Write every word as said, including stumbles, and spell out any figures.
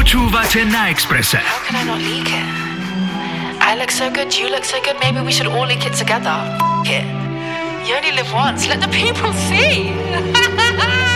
Počúvate na Expresse. How can I not leak it? I look so good, you look so good, maybe we should all leak it together. F*** it. You only live once, let the people see.